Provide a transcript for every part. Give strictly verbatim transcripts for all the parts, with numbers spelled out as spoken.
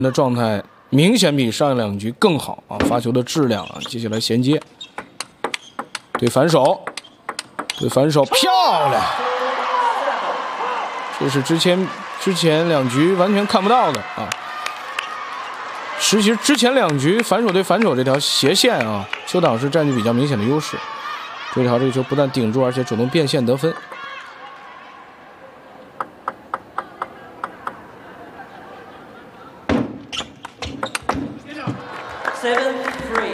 的状态明显比上两局更好啊，发球的质量啊，接下来衔接，对反手，对反手，漂亮！这是之前之前两局完全看不到的啊。实际之前两局反手对反手这条斜线啊，邱党是占据比较明显的优势。这条这个球不但顶住，而且主动变线得分。 Seven three。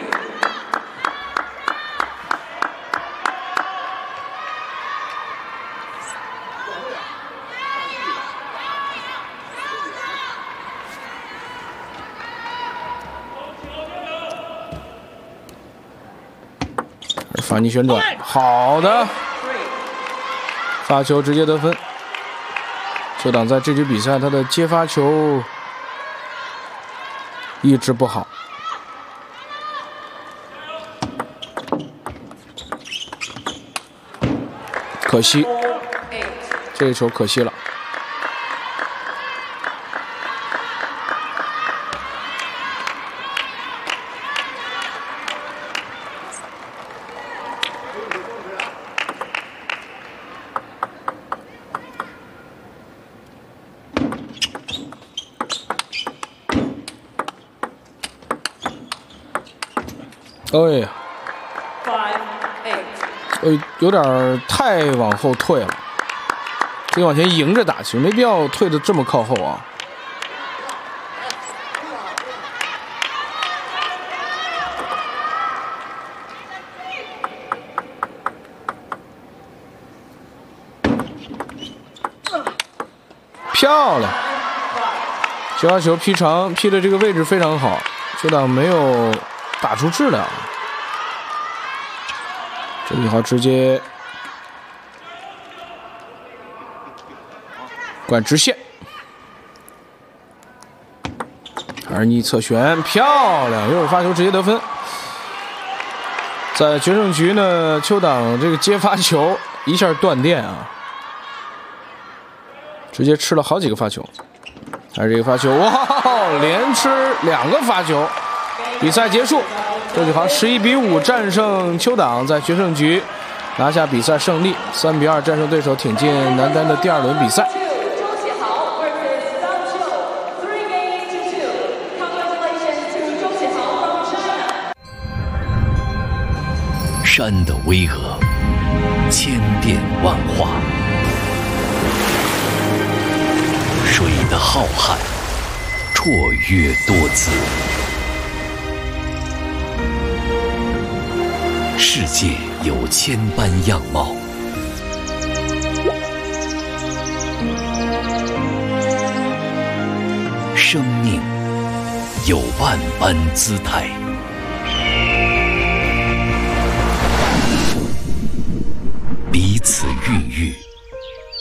法尼旋转，好的，发球直接得分。邱党在这局比赛他的接发球一直不好。 可惜，这个球可惜了。哎呀！ 呃，有点太往后退了，得往前迎着打球，没必要退的这么靠后啊。漂亮，接发球劈长，劈的这个位置非常好，邱党没有打出质量。 这一号直接管直线，二逆侧旋，漂亮！又是发球直接得分。在决胜局呢，邱党这个接发球一下断电啊，直接吃了好几个发球。还是这个发球，哇，连吃两个发球，比赛结束。 周启豪十一比五战胜邱党，在决胜局拿下比赛胜利，三比二战胜对手，挺进男单的第二轮比赛。 山的巍峨，千变万化；水的浩瀚，绰约多姿。 世界有千般样貌，生命有万般姿态。